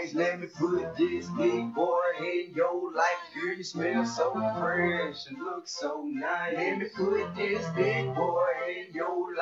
nice. Let me put this big boy in your life. Girl, you smell so fresh and look so nice. Let me put this big boy in your life.